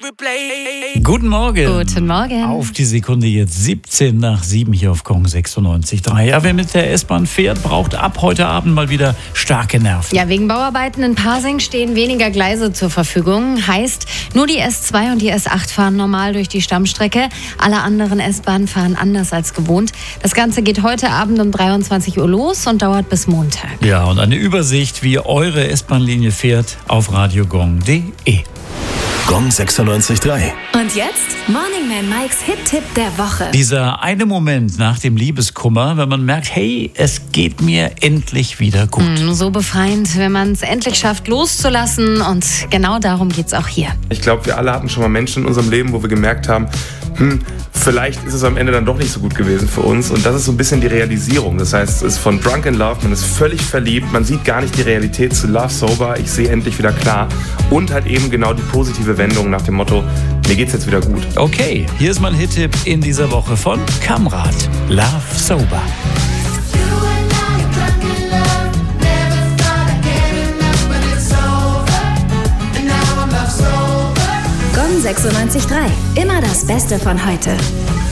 Guten Morgen. Guten Morgen. Auf die Sekunde jetzt 17 nach 7 hier auf Gong 96.3. Ja, wer mit der S-Bahn fährt, braucht ab heute Abend mal wieder starke Nerven. Ja, wegen Bauarbeiten in Pasing stehen weniger Gleise zur Verfügung. Heißt, nur die S2 und die S8 fahren normal durch die Stammstrecke. Alle anderen S-Bahnen fahren anders als gewohnt. Das Ganze geht heute Abend um 23 Uhr los und dauert bis Montag. Ja, und eine Übersicht, wie eure S-Bahn-Linie fährt, auf radiogong.de. Gong 96.3. Und jetzt Morning Man Mikes Hit-Tipp der Woche. Dieser eine Moment nach dem Liebeskummer, wenn man merkt, hey, es geht mir endlich wieder gut. So befreiend, wenn man es endlich schafft, loszulassen. Und genau darum geht's auch hier. Ich glaube, wir alle hatten schon mal Menschen in unserem Leben, wo wir gemerkt haben, vielleicht ist es am Ende dann doch nicht so gut gewesen für uns. Und das ist so ein bisschen die Realisierung. Das heißt, es ist von Drunk in Love, man ist völlig verliebt, man sieht gar nicht die Realität zu Love Sober, ich sehe endlich wieder klar. Und halt eben genau die positive Wendung nach dem Motto, mir geht's jetzt wieder gut. Okay, hier ist mein Hit-Tipp in dieser Woche von Kamrat, Love Sober. Gong 96.3. Immer das Beste von heute.